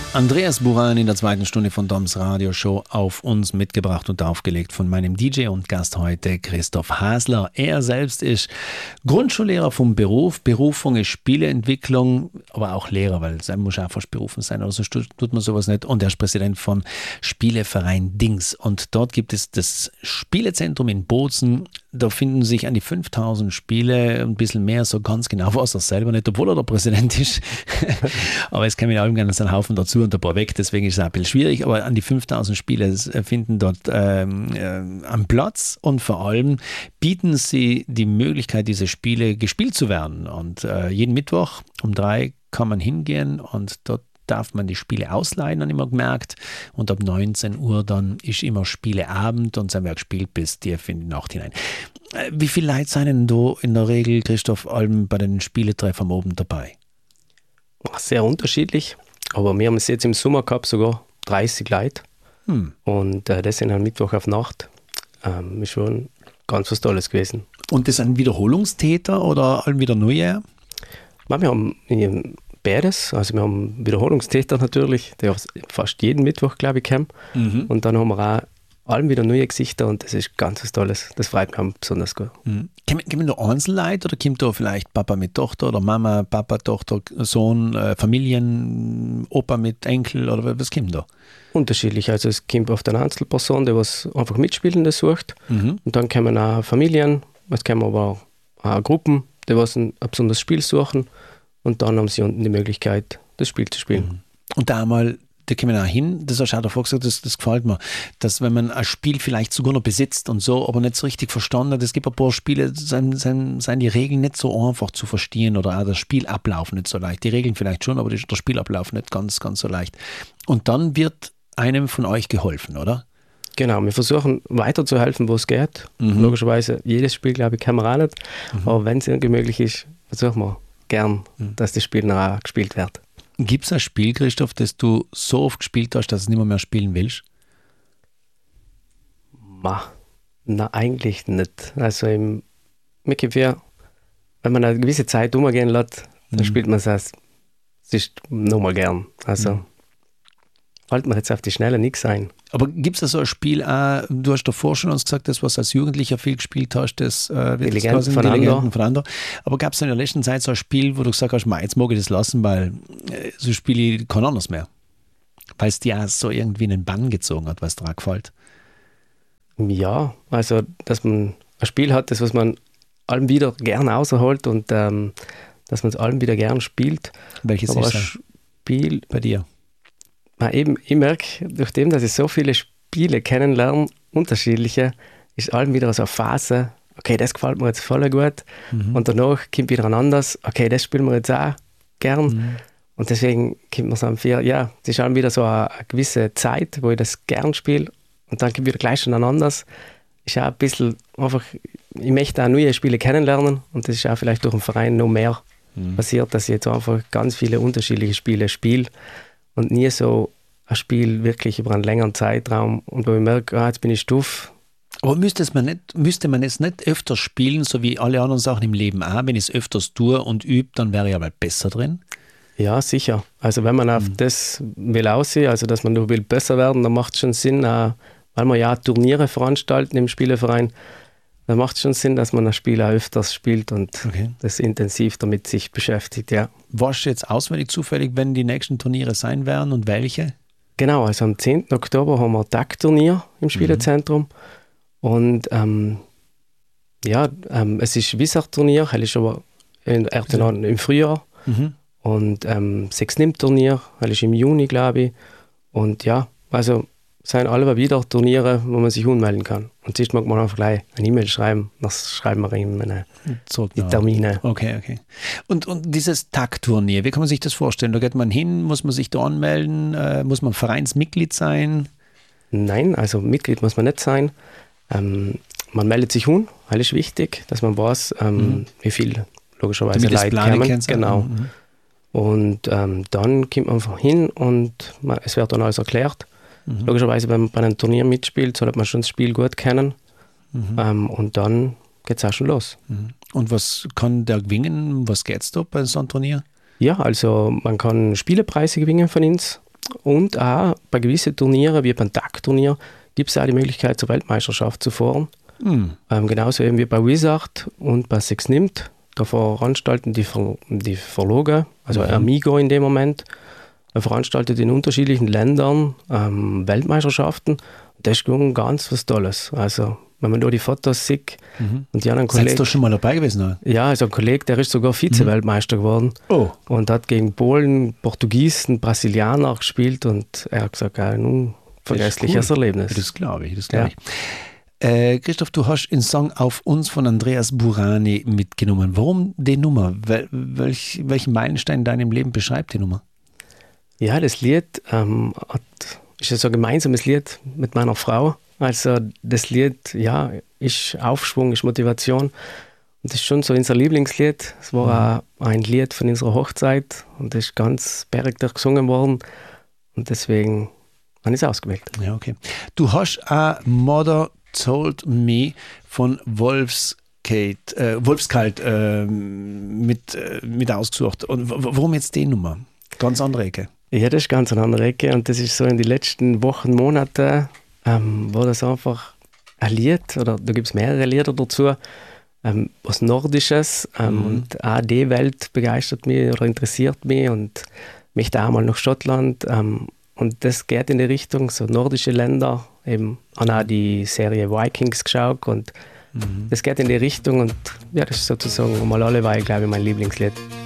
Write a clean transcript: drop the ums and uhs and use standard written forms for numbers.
Andreas Buran in der zweiten Stunde von Doms Radioshow auf uns mitgebracht und aufgelegt von meinem DJ und Gast heute Christoph Hasler. Er selbst ist Grundschullehrer vom Beruf. Berufung ist Spieleentwicklung, aber auch Lehrer, weil er muss auch fast berufen sein, oder so tut man sowas nicht. Und er ist Präsident vom Spieleverein Dings. Und dort gibt es das Spielezentrum in Bozen. Da finden sich an die 5000 Spiele, ein bisschen mehr, so ganz genau weiß er selber nicht, obwohl er der Präsident ist. Aber es kämen ja allem gerne einen Haufen dazu und ein paar weg, deswegen ist es ein bisschen schwierig. Aber an die 5000 Spiele finden dort am Platz und vor allem bieten sie die Möglichkeit, diese Spiele gespielt zu werden. Und jeden Mittwoch um 3 kann man hingehen und dort darf man die Spiele ausleihen, haben immer gemerkt. Und ab 19 Uhr dann ist immer Spieleabend und dann wird gespielt bis tief in die Nacht hinein. Wie viele Leute sind denn da in der Regel, Christoph, allem bei den Spieletreffern am Abend dabei? Sehr unterschiedlich, aber wir haben es jetzt im Sommer gehabt, sogar 30 Leute. Und das sind am Mittwoch auf Nacht. Ist schon ganz was Tolles gewesen. Und das sind Wiederholungstäter oder allem wieder Neue? Wir haben beides, also wir haben Wiederholungstäter natürlich, die fast jeden Mittwoch, glaube ich, kommen. Und dann haben wir auch allem wieder neue Gesichter und das ist ganz was Tolles. Das freut mich besonders gut. Kommen da Einzelleute oder kommt da vielleicht Papa mit Tochter oder Mama, Papa, Tochter, Sohn, Familien, Opa mit Enkel oder was kommt da? Unterschiedlich, also es kommt oft eine Einzelperson, die was einfach Mitspielende sucht und dann kommen auch Familien, es kommen aber auch Gruppen, die was ein besonderes Spiel suchen. Und dann haben sie unten die Möglichkeit, das Spiel zu spielen. Und da kommen wir auch hin, das hast du auch davor gesagt, das gefällt mir, dass wenn man ein Spiel vielleicht sogar noch besitzt und so, aber nicht so richtig verstanden hat, es gibt ein paar Spiele, sind die Regeln nicht so einfach zu verstehen oder auch der Spielablauf nicht so leicht. Die Regeln vielleicht schon, aber der Spielablauf nicht ganz, ganz so leicht. Und dann wird einem von euch geholfen, oder? Genau, wir versuchen weiterzuhelfen, wo es geht. Logischerweise, jedes Spiel, glaube ich, kann man auch nicht. Aber wenn es irgendwie möglich ist, versuchen wir gern, dass das Spiel noch auch gespielt wird. Gibt es ein Spiel, Christoph, das du so oft gespielt hast, dass du es nicht mehr spielen willst? Nein, eigentlich nicht. Also wenn man eine gewisse Zeit umgehen lässt, dann spielt man es nochmal gern. Also fällt mir jetzt auf die Schnelle nichts ein. Aber gibt es da so ein Spiel, du hast davor schon uns gesagt, das, was als Jugendlicher viel gespielt hast, das die Legenden voneinander. Aber gab es in der letzten Zeit so ein Spiel, wo du gesagt hast, jetzt mag ich das lassen, weil so spiele ich kein anderes mehr? Weil es dir so irgendwie in den Bann gezogen hat, was dir gefällt? Ja, also dass man ein Spiel hat, das was man allem wieder gern rausholt und dass man es allem wieder gern spielt. Welches aber ist das Spiel bei dir? Ich merke, durch dem, dass ich so viele Spiele kennenlerne, unterschiedliche, ist allem wieder so eine Phase, okay, das gefällt mir jetzt voll gut und danach kommt wieder ein anderes, okay, das spielen wir jetzt auch gern und deswegen kommt man so es ist allem wieder so eine gewisse Zeit, wo ich das gern spiele und dann kommt wieder gleich schon ein anderes. Ist auch ein bisschen einfach, ich möchte auch neue Spiele kennenlernen und das ist auch vielleicht durch den Verein noch mehr passiert, dass ich jetzt einfach ganz viele unterschiedliche Spiele spiele und nie so ein Spiel wirklich über einen längeren Zeitraum und wo ich merke, jetzt bin ich stuff. Aber müsste man es nicht öfter spielen, so wie alle anderen Sachen im Leben auch? Wenn ich es öfters tue und übe, dann wäre ich aber besser drin? Ja, sicher. Also wenn man auf das will aussehen, also dass man nur will besser werden, dann macht es schon Sinn, weil wir ja Turniere veranstalten im Spieleverein, dann macht es schon Sinn, dass man ein Spiel auch öfters spielt und das intensiv damit sich beschäftigt, ja. Weißt du jetzt auswendig zufällig, wenn die nächsten Turniere sein werden und welche? Genau, also am 10. Oktober haben wir ein Tag-Turnier im Spielezentrum und es ist ein Wizard-Turnier, das ist aber im Frühjahr und 6-Nim-Turnier, das ist im Juni, glaube ich, und ja, also sind alle wieder Turniere, wo man sich anmelden kann. Und sonst mag man einfach gleich eine E-Mail schreiben, das schreiben wir ihm die Termine. Okay. Und dieses Tag-Turnier, wie kann man sich das vorstellen? Da geht man hin, muss man sich da anmelden, muss man Vereinsmitglied sein? Nein, also Mitglied muss man nicht sein. Man meldet sich an, alles ist wichtig, dass man weiß, wie viel logischerweise Leute kommen. Genau. Und dann kommt man einfach hin und es wird dann alles erklärt. Logischerweise, wenn man bei einem Turnier mitspielt, sollte man schon das Spiel gut kennen. Und dann geht es auch schon los. Und was kann der gewinnen? Was geht es da bei so einem Turnier? Ja, also man kann Spielepreise gewinnen von uns. Und auch bei gewissen Turnieren, wie beim TAG-Turnier, gibt es auch die Möglichkeit, zur Weltmeisterschaft zu fahren. Genauso eben wie bei Wizard und bei Six Nimmt. Da veranstalten die Verloge, also Amigo in dem Moment, veranstaltet in unterschiedlichen Ländern Weltmeisterschaften. Das ist schon ganz was Tolles. Also, wenn man da die Fotos sieht und die anderen Kollegen... Seid ihr schon mal dabei gewesen? Oder? Ja, also ein Kollege, der ist sogar Vize-Weltmeister geworden und hat gegen Polen, Portugiesen, Brasilianer gespielt und er hat gesagt, ein unvergessliches Erlebnis. Das glaube ich, Christoph, du hast einen Song auf uns von Andreas Burani mitgenommen. Warum die Nummer? Welchen Meilenstein in deinem Leben beschreibt die Nummer? Ja, das Lied ist so ein gemeinsames Lied mit meiner Frau. Also das Lied, ja, ist Aufschwung, ist Motivation. Und das ist schon so unser Lieblingslied. Es war auch ein Lied von unserer Hochzeit und das ist ganz bergig gesungen worden. Und deswegen habe ich es ausgewählt. Ja, okay. Du hast auch Mother Told Me von Wolfskalt mit ausgesucht. Und warum jetzt die Nummer? Ganz andere Ecke. Ja, das ist ganz eine andere Ecke und das ist so in den letzten Wochen, Monaten, war das einfach ein Lied, oder da gibt es mehrere Lieder dazu, was Nordisches und auch die Welt begeistert mich oder interessiert mich und möchte auch mal nach Schottland und das geht in die Richtung, so nordische Länder, eben auch die Serie Vikings geschaut und das geht in die Richtung und ja, das ist sozusagen mal alleweil, glaube ich, mein Lieblingslied.